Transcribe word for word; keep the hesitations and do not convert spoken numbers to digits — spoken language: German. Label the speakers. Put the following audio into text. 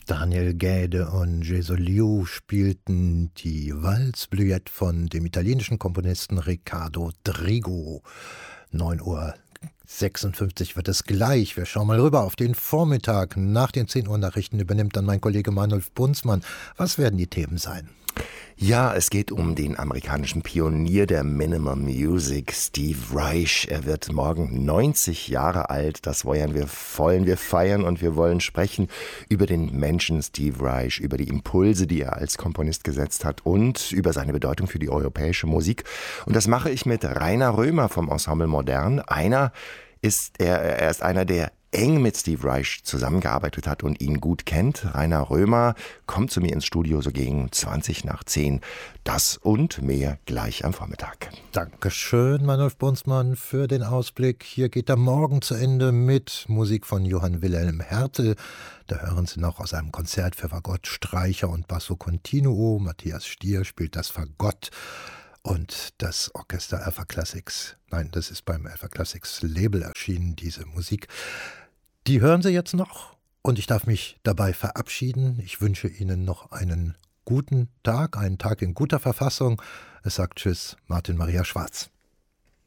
Speaker 1: Daniel Gaede und Gesu Liu spielten die Valse-Bleuette von dem italienischen Komponisten Riccardo Drigo. neun Uhr sechsundfünfzig wird es gleich. Wir schauen mal rüber auf den Vormittag. Nach den zehn Uhr Nachrichten übernimmt dann mein Kollege Manulf Bunzmann. Was werden die Themen sein?
Speaker 2: Ja, es geht um den amerikanischen Pionier der Minimal Music, Steve Reich. Er wird morgen neunzig Jahre alt. Das wollen wir, wollen wir feiern und wir wollen sprechen über den Menschen Steve Reich, über die Impulse, die er als Komponist gesetzt hat und über seine Bedeutung für die europäische Musik. Und das mache ich mit Rainer Römer vom Ensemble Modern. Einer ist, er, er ist einer, der eng mit Steve Reich zusammengearbeitet hat und ihn gut kennt. Rainer Römer kommt zu mir ins Studio so gegen zwanzig nach zehn. Das und mehr gleich am Vormittag.
Speaker 1: Dankeschön, Manulf Bunzmann, für den Ausblick. Hier geht der Morgen zu Ende mit Musik von Johann Wilhelm Hertel. Da hören Sie noch aus einem Konzert für Fagott, Streicher und Basso Continuo. Matthias Stier spielt das Fagott. Und das Orchester Alpha Classics, nein, das ist beim Alpha Classics Label erschienen, diese Musik. Die hören Sie jetzt noch und ich darf mich dabei verabschieden. Ich wünsche Ihnen noch einen guten Tag, einen Tag in guter Verfassung. Es sagt Tschüss, Martin Maria Schwarz.